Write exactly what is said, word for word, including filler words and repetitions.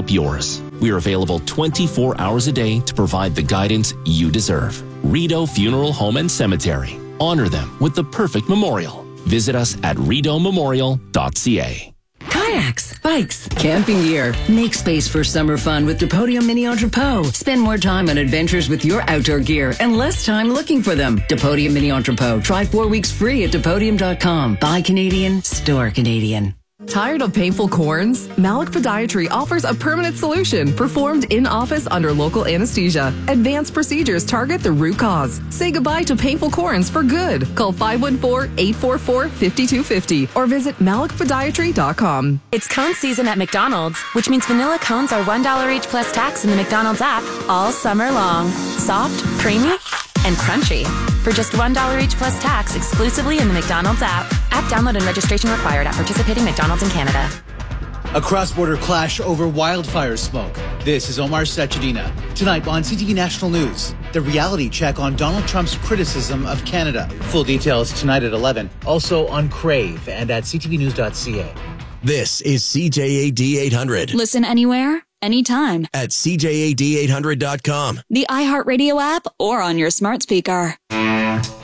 help yours. We are available twenty-four hours a day to provide the guidance you deserve. Rideau Funeral Home and Cemetery. Honor them with the perfect memorial. Visit us at rideau memorial dot c a. Kayaks, bikes, camping gear. Make space for summer fun with Depodium Mini Entrepot. Spend more time on adventures with your outdoor gear and less time looking for them. Depodium Mini Entrepot. Try four weeks free at depodium dot com. Buy Canadian, store Canadian. Tired of painful corns? Malik Podiatry offers a permanent solution performed in-office under local anesthesia. Advanced procedures target the root cause. Say goodbye to painful corns for good. Call five one four, eight four four, five two five zero or visit malik podiatry dot com. It's cone season at McDonald's, which means vanilla cones are one dollar each plus tax in the McDonald's app all summer long. Soft, creamy, and crunchy. For just one dollar each plus tax exclusively in the McDonald's app. App download and registration required at participating McDonald's in Canada. A cross-border clash over wildfire smoke. This is Omar Sachedina. Tonight on C T V National News, the reality check on Donald Trump's criticism of Canada. Full details tonight at eleven. Also on Crave and at c t v news dot c a. This is C J A D eight hundred. Listen anywhere, anytime. At c j a d eight hundred dot com. The iHeartRadio app or on your smart speaker.